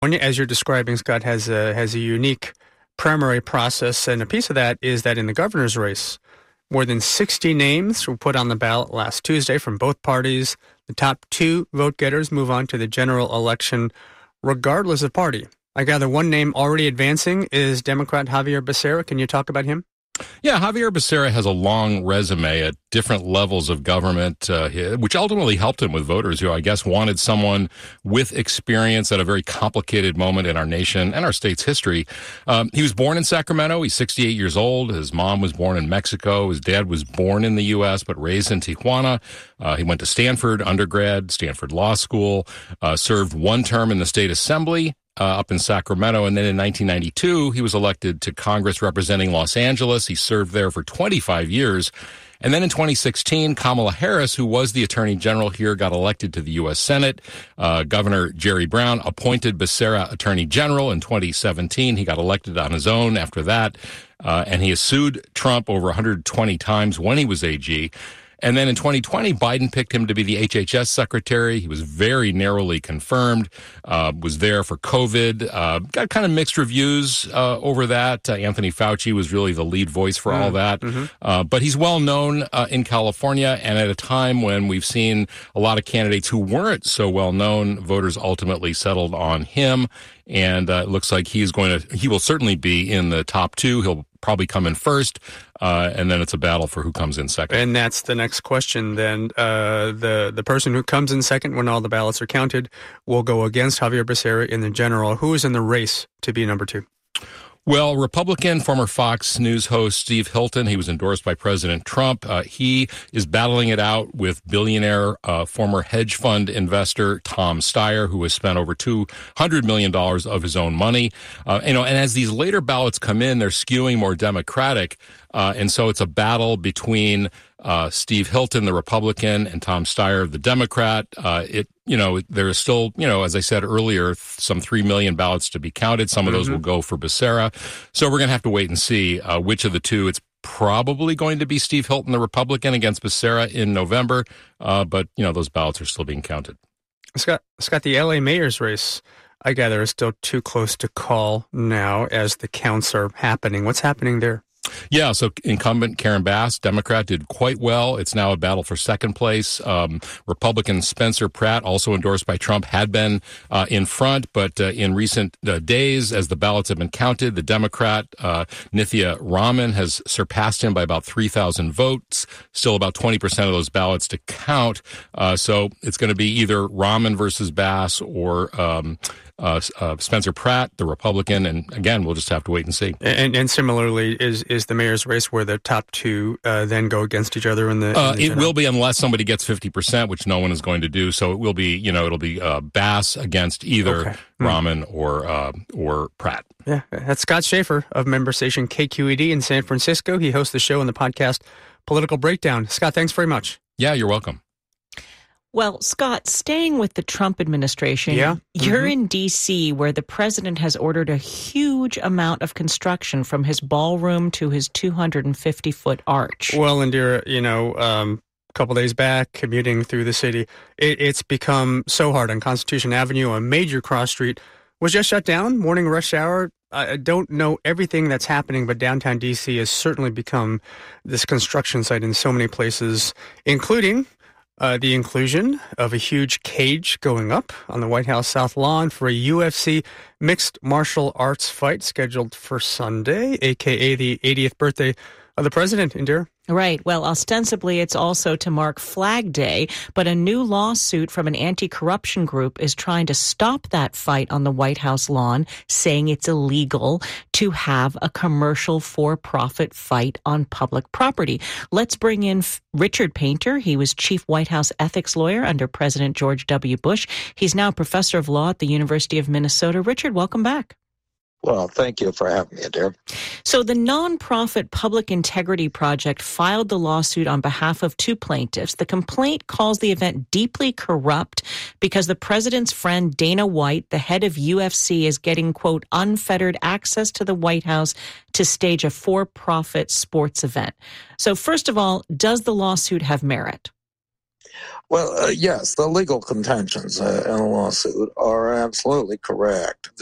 As you're describing, Scott, has a unique primary process, and a piece of that is that in the governor's race, more than 60 names were put on the ballot last Tuesday from both parties. The top 2 vote-getters move on to the general election, regardless of party. I gather one name already advancing is Democrat Xavier Becerra. Can you talk about him? Yeah, Xavier Becerra has a long resume at different levels of government, which ultimately helped him with voters who, I guess, wanted someone with experience at a very complicated moment in our nation and our state's history. He was born in Sacramento. He's 68 years old. His mom was born in Mexico. His dad was born in the U.S., but raised in Tijuana. He went to Stanford undergrad, Stanford Law School, served one term in the state assembly, up in Sacramento. And then in 1992, he was elected to Congress representing Los Angeles. He served there for 25 years. And then in 2016, Kamala Harris, who was the attorney general here, got elected to the U.S. Senate. Governor Jerry Brown appointed Becerra attorney general in 2017. He got elected on his own after that. And he has sued Trump over 120 times when he was AG. And then in 2020, Biden picked him to be the HHS secretary. He was very narrowly confirmed, was there for COVID, got kind of mixed reviews over that. Anthony Fauci was really the lead voice for all that. Mm-hmm. But he's well known in California, and at a time when we've seen a lot of candidates who weren't so well known, voters ultimately settled on him. And it looks like he will certainly be in the top 2. He'll probably come in first, and then it's a battle for who comes in second. And that's the next question then. The person who comes in second when all the ballots are counted will go against Xavier Becerra in the general. Who is in the race to be number 2? Well, Republican, former Fox News host Steve Hilton, he was endorsed by President Trump. He is battling it out with billionaire former hedge fund investor Tom Steyer, who has spent over $200 million of his own money. And as these later ballots come in, they're skewing more Democratic. And so it's a battle between Steve Hilton, the Republican, and Tom Steyer, the Democrat. There is still, as I said earlier, some 3 million ballots to be counted. Some of those will go for Becerra. So we're going to have to wait and see which of the two. It's probably going to be Steve Hilton, the Republican, against Becerra in November. But those ballots are still being counted. Scott, the L.A. mayor's race, I gather, is still too close to call now as the counts are happening. What's happening there? Yeah, so incumbent Karen Bass, Democrat, did quite well. It's now a battle for second place. Rapublican Spencer Pratt, also endorsed by Trump, had been in front, but in recent days, as the ballots have been counted, the Democrat, Nithya Raman, has surpassed him by about 3,000 votes. Still about 20% of those ballots to count. So it's going to be either Raman versus Bass or Spencer Pratt, the Republican, and again, we'll just have to wait and see. And similarly, is the mayor's race where the top 2 then go against each other in the it will be, unless somebody gets 50%, which no one is going to do. So it will be, it'll be Bass against either Raman or Pratt. Yeah, that's Scott Schaefer of member station KQED in San Francisco. He hosts the show and the podcast Political Breakdown. Scott, thanks very much. Yeah, you're welcome. Well, Scott, staying with the Trump administration, you're in D.C., where the president has ordered a huge amount of construction from his ballroom to his 250-foot arch. Well, Indira, a couple days back, commuting through the city, it's become so hard on Constitution Avenue. A major cross street was just shut down, morning rush hour. I don't know everything that's happening, but downtown D.C. has certainly become this construction site in so many places, including the inclusion of a huge cage going up on the White House South Lawn for a UFC mixed martial arts fight scheduled for Sunday, a.k.a. the 80th birthday of the president, Indira. Right. Well, ostensibly, it's also to mark Flag Day, but a new lawsuit from an anti-corruption group is trying to stop that fight on the White House lawn, saying it's illegal to have a commercial for-profit fight on public property. Let's bring in Richard Painter. He was chief White House ethics lawyer under President George W. Bush. He's now a professor of law at the University of Minnesota. Richard, welcome back. Well, thank you for having me, dear. So the nonprofit Public Integrity Project filed the lawsuit on behalf of 2 plaintiffs. The complaint calls the event deeply corrupt because the president's friend Dana White, the head of UFC, is getting, quote, unfettered access to the White House to stage a for-profit sports event. So first of all, does the lawsuit have merit? Well, yes, the legal contentions in the lawsuit are absolutely correct.